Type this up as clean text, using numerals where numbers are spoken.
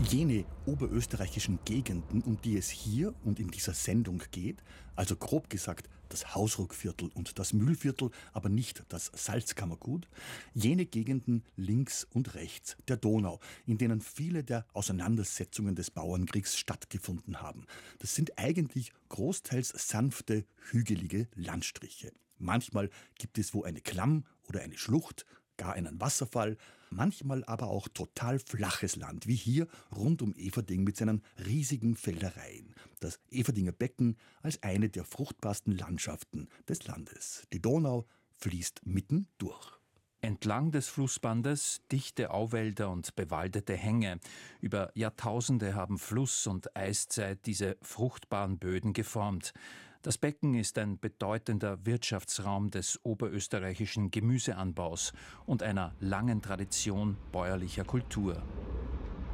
Jene oberösterreichischen Gegenden, um die es hier und in dieser Sendung geht, also grob gesagt das Hausruckviertel und das Mühlviertel, aber nicht das Salzkammergut, jene Gegenden links und rechts der Donau, in denen viele der Auseinandersetzungen des Bauernkriegs stattgefunden haben. Das sind eigentlich großteils sanfte, hügelige Landstriche. Manchmal gibt es wo eine Klamm oder eine Schlucht, gar einen Wasserfall, manchmal aber auch total flaches Land, wie hier rund um Eferding mit seinen riesigen Feldereien. Das Eferdinger Becken als eine der fruchtbarsten Landschaften des Landes. Die Donau fließt mitten durch. Entlang des Flussbandes dichte Auwälder und bewaldete Hänge. Über Jahrtausende haben Fluss und Eiszeit diese fruchtbaren Böden geformt. Das Becken ist ein bedeutender Wirtschaftsraum des oberösterreichischen Gemüseanbaus und einer langen Tradition bäuerlicher Kultur.